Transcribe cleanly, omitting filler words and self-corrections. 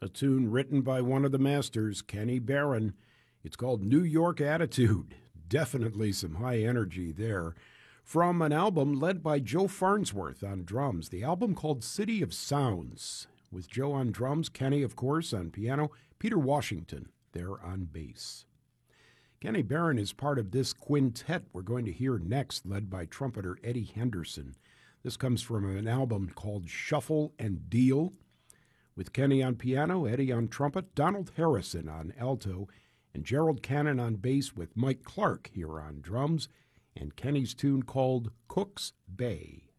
A tune written by one of the masters, Kenny Barron. It's called New York Attitude. Definitely some high energy there. From an album led by Joe Farnsworth on drums, the album called City of Sounds, with Joe on drums, Kenny, of course, on piano, Peter Washington there on bass. Kenny Barron is part of this quintet we're going to hear next, led by trumpeter Eddie Henderson. This comes from an album called Shuffle and Deal, with Kenny on piano, Eddie on trumpet, Donald Harrison on alto, and Gerald Cannon on bass, with Mike Clark here on drums, and Kenny's tune called Cook's Bay.